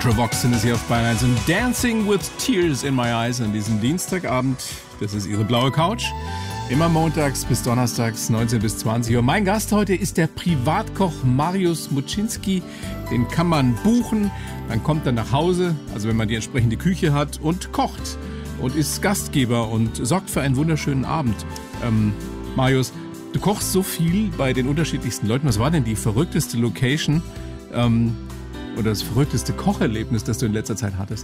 Ultravox sind es hier auf Bayern 1 und Dancing with Tears in My Eyes an diesem Dienstagabend. Das ist Ihre blaue Couch. Immer montags bis donnerstags 19 bis 20 Uhr. Mein Gast heute ist der Privatkoch Mariusz Muczynski. Den kann man buchen, dann kommt er nach Hause, also wenn man die entsprechende Küche hat, und kocht und ist Gastgeber und sorgt für einen wunderschönen Abend. Mariusz, du kochst so viel bei den unterschiedlichsten Leuten. Was war denn die verrückteste Location oder das verrückteste Kocherlebnis, das du in letzter Zeit hattest?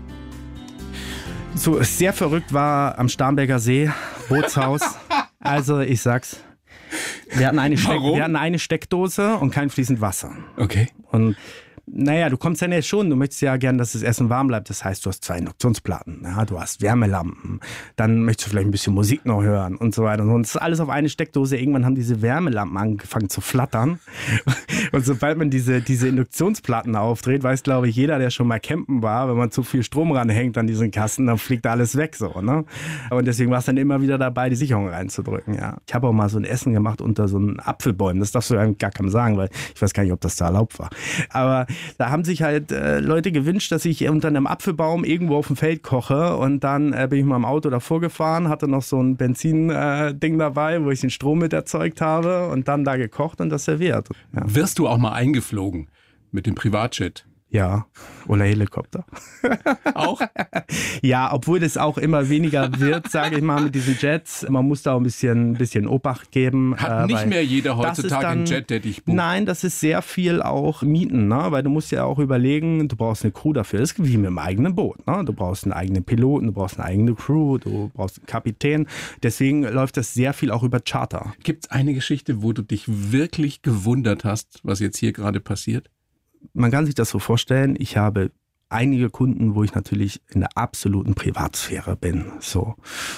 So sehr verrückt war am Starnberger See, Bootshaus. Also ich sag's, wir hatten eine Steckdose und kein fließend Wasser. Okay. Und naja, du kommst ja nicht schon, du möchtest ja gern, dass das Essen warm bleibt. Das heißt, du hast 2 Induktionsplatten, ja, du hast Wärmelampen, dann möchtest du vielleicht ein bisschen Musik noch hören und so weiter. Und das ist alles auf eine Steckdose. Irgendwann haben diese Wärmelampen angefangen zu flattern. Und sobald man diese Induktionsplatten aufdreht, weiß, glaube ich, jeder, der schon mal campen war, wenn man zu viel Strom ranhängt an diesen Kasten, dann fliegt alles weg so, ne? Und deswegen war es dann immer wieder dabei, die Sicherung reinzudrücken, ja. Ich habe auch mal so ein Essen gemacht unter so einen Apfelbäumen. Das darfst du eigentlich gar keinem sagen, weil ich weiß gar nicht, ob das da erlaubt war. Aber da haben sich halt Leute gewünscht, dass ich unter einem Apfelbaum irgendwo auf dem Feld koche, und dann bin ich mal im Auto davor gefahren, hatte noch so ein Benzin-Ding dabei, wo ich den Strom mit erzeugt habe, und dann da gekocht und das serviert. Ja. Wirst du auch mal eingeflogen mit dem Privatjet? Ja, oder Helikopter. Auch? Ja, obwohl das auch immer weniger wird, sage ich mal, mit diesen Jets. Man muss da auch ein bisschen Obacht geben. Hat nicht mehr jeder heutzutage einen Jet, der dich bucht? Nein, das ist sehr viel auch Mieten, ne? Weil du musst ja auch überlegen, du brauchst eine Crew dafür. Das ist wie mit dem eigenen Boot. Ne? Du brauchst einen eigenen Piloten, du brauchst eine eigene Crew, du brauchst einen Kapitän. Deswegen läuft das sehr viel auch über Charter. Gibt es eine Geschichte, wo du dich wirklich gewundert hast, was jetzt hier gerade passiert? Man kann sich das so vorstellen, ich habe einige Kunden, wo ich natürlich in der absoluten Privatsphäre bin. So.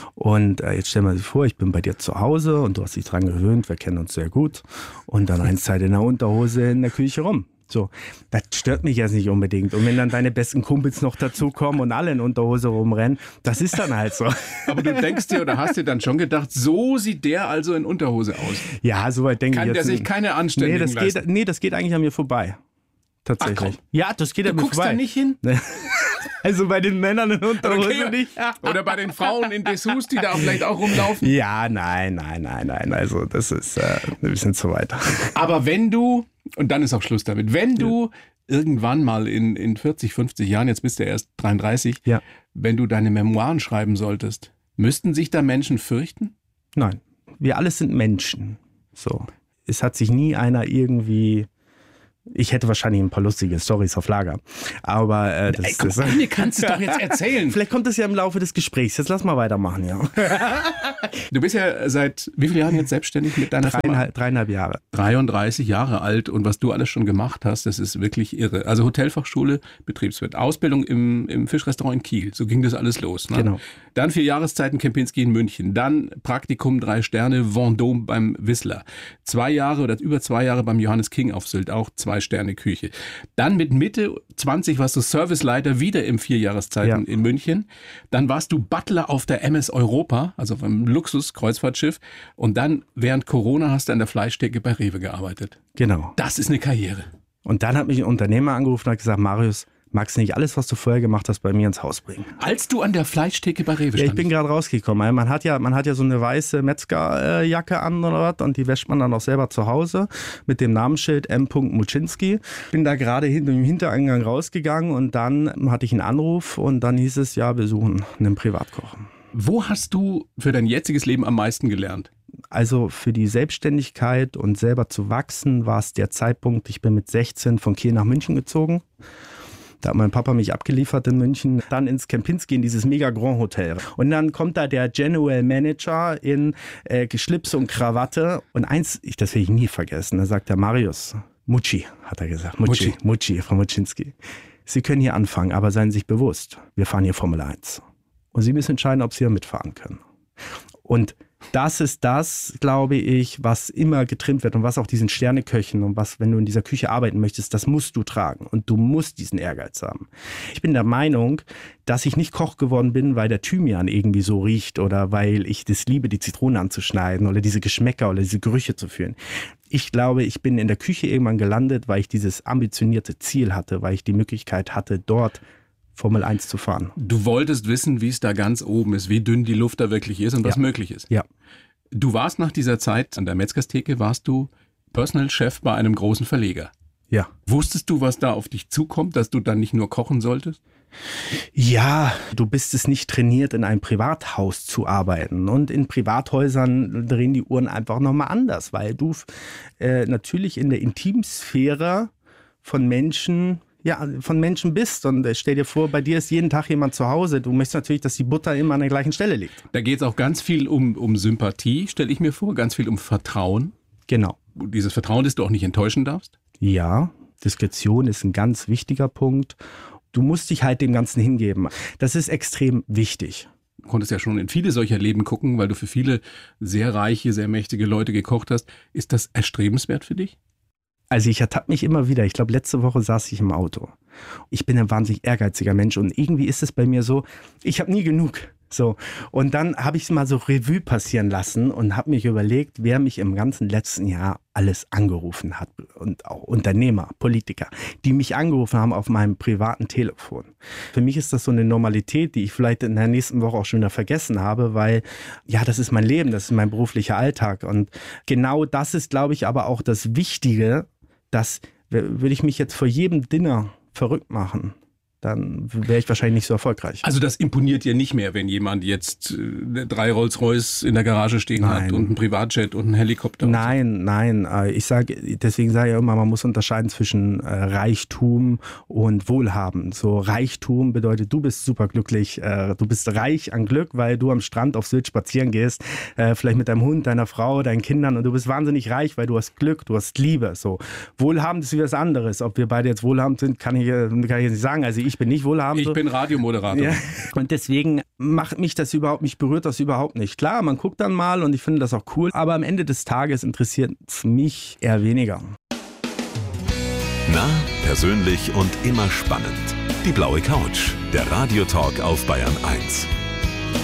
Und jetzt stell mal sich vor, ich bin bei dir zu Hause und du hast dich dran gewöhnt, wir kennen uns sehr gut. Und dann eine Zeit in der Unterhose in der Küche rum. So, das stört mich jetzt nicht unbedingt. Und wenn dann deine besten Kumpels noch dazukommen und alle in Unterhose rumrennen, das ist dann halt so. Aber du denkst dir oder hast dir dann schon gedacht, so sieht der also in Unterhose aus? Ja, soweit denke ich jetzt. Kann der sich keine anständigen leisten? Das geht eigentlich an mir vorbei. Tatsächlich. Ach, ja, das geht ja mir vorbei. Du guckst da nicht hin? Also bei den Männern in Unterhose nicht. Oder bei den Frauen in Dessous, die da vielleicht auch rumlaufen? Ja, nein. Also das ist ein bisschen zu weit. Aber wenn du, und dann ist auch Schluss damit, wenn du irgendwann mal in 40, 50 Jahren, jetzt bist du erst 33, wenn du deine Memoiren schreiben solltest, müssten sich da Menschen fürchten? Nein, wir alle sind Menschen. So. Es hat sich nie einer irgendwie... Ich hätte wahrscheinlich ein paar lustige Storys auf Lager. Aber eine kannst du doch jetzt erzählen. Vielleicht kommt das ja im Laufe des Gesprächs. Jetzt lass mal weitermachen, ja. Du bist ja seit wie vielen Jahren jetzt selbstständig mit deiner Firma? 3,5 Jahre. 33 Jahre alt, und was du alles schon gemacht hast, das ist wirklich irre. Also Hotelfachschule, Betriebswirt, Ausbildung im Fischrestaurant in Kiel. So ging das alles los. Ne? Genau. Dann 4 Jahreszeiten Kempinski in München. Dann Praktikum 3 Sterne Vendôme beim Whistler. 2 Jahre oder über 2 Jahre beim Johannes King auf Sylt, auch 2 Sterne Küche. Dann mit Mitte 20 warst du Serviceleiter wieder im 4 Jahreszeiten in München. Dann warst du Butler auf der MS Europa, also auf einem Luxus-Kreuzfahrtschiff. Und dann während Corona hast du an der Fleischtheke bei Rewe gearbeitet. Genau. Das ist eine Karriere. Und dann hat mich ein Unternehmer angerufen und hat gesagt, Mariusz, magst du nicht alles, was du vorher gemacht hast, bei mir ins Haus bringen? Als du an der Fleischtheke bei Rewe standest? Ja, ich bin gerade rausgekommen. Man hat ja so eine weiße Metzgerjacke an oder was, und die wäscht man dann auch selber zu Hause mit dem Namensschild M. Muczynski. Bin da gerade im Hintereingang rausgegangen, und dann hatte ich einen Anruf, und dann hieß es, ja, wir suchen einen Privatkoch. Wo hast du für dein jetziges Leben am meisten gelernt? Also für die Selbstständigkeit und selber zu wachsen war es der Zeitpunkt, ich bin mit 16 von Kiel nach München gezogen. Da hat mein Papa mich abgeliefert in München, dann ins Kempinski, in dieses Mega Grand Hotel. Und dann kommt da der General Manager in Schlips und Krawatte. Und eins, das will ich nie vergessen, da sagt der Mariusz, Mucci, hat er gesagt. Mucci von Muczynski. Sie können hier anfangen, aber seien Sie sich bewusst, wir fahren hier Formel 1. Und Sie müssen entscheiden, ob Sie hier mitfahren können. Und Das ist das, glaube ich, was immer getrimmt wird und was auch diesen Sterneköchen und was, wenn du in dieser Küche arbeiten möchtest, das musst du tragen und du musst diesen Ehrgeiz haben. Ich bin der Meinung, dass ich nicht Koch geworden bin, weil der Thymian irgendwie so riecht oder weil ich das liebe, die Zitrone anzuschneiden oder diese Geschmäcker oder diese Gerüche zu fühlen. Ich glaube, ich bin in der Küche irgendwann gelandet, weil ich dieses ambitionierte Ziel hatte, weil ich die Möglichkeit hatte, dort Formel 1 zu fahren. Du wolltest wissen, wie es da ganz oben ist, wie dünn die Luft da wirklich ist und was möglich ist. Ja. Du warst nach dieser Zeit an der Metzgerstheke, warst du Personal Chef bei einem großen Verleger. Ja. Wusstest du, was da auf dich zukommt, dass du dann nicht nur kochen solltest? Ja, du bist es nicht trainiert, in einem Privathaus zu arbeiten. Und in Privathäusern drehen die Uhren einfach nochmal anders, weil du natürlich in der Intimsphäre von Menschen bist. Und stell dir vor, bei dir ist jeden Tag jemand zu Hause. Du möchtest natürlich, dass die Butter immer an der gleichen Stelle liegt. Da geht es auch ganz viel um Sympathie, stelle ich mir vor, ganz viel um Vertrauen. Genau. Dieses Vertrauen, das du auch nicht enttäuschen darfst? Ja, Diskretion ist ein ganz wichtiger Punkt. Du musst dich halt dem Ganzen hingeben. Das ist extrem wichtig. Du konntest ja schon in viele solcher Leben gucken, weil du für viele sehr reiche, sehr mächtige Leute gekocht hast. Ist das erstrebenswert für dich? Also ich ertappe mich immer wieder. Ich glaube, letzte Woche saß ich im Auto. Ich bin ein wahnsinnig ehrgeiziger Mensch und irgendwie ist es bei mir so, ich habe nie genug. So. Und dann habe ich es mal so Revue passieren lassen und habe mich überlegt, wer mich im ganzen letzten Jahr alles angerufen hat. Und auch Unternehmer, Politiker, die mich angerufen haben auf meinem privaten Telefon. Für mich ist das so eine Normalität, die ich vielleicht in der nächsten Woche auch schon wieder vergessen habe, weil ja, das ist mein Leben, das ist mein beruflicher Alltag. Und genau das ist, glaube ich, aber auch das Wichtige, dass würde ich mich jetzt vor jedem Dinner verrückt machen, dann wäre ich wahrscheinlich nicht so erfolgreich. Also das imponiert dir nicht mehr, wenn jemand jetzt 3 Rolls-Royce in der Garage stehen hat und einen Privatjet und einen Helikopter. Nein. Deswegen sage ich immer, man muss unterscheiden zwischen Reichtum und Wohlhaben. So Reichtum bedeutet, du bist superglücklich, du bist reich an Glück, weil du am Strand auf Sylt spazieren gehst, vielleicht mit deinem Hund, deiner Frau, deinen Kindern und du bist wahnsinnig reich, weil du hast Glück, du hast Liebe. So wohlhabend ist wieder was anderes. Ob wir beide jetzt wohlhabend sind, kann ich jetzt nicht sagen. Also ich bin nicht wohlhabend. Ich bin Radiomoderator. Ja. Und deswegen mich berührt das überhaupt nicht. Klar, man guckt dann mal und ich finde das auch cool, aber am Ende des Tages interessiert es mich eher weniger. Nah, persönlich und immer spannend. Die blaue Couch, der Radiotalk auf Bayern 1.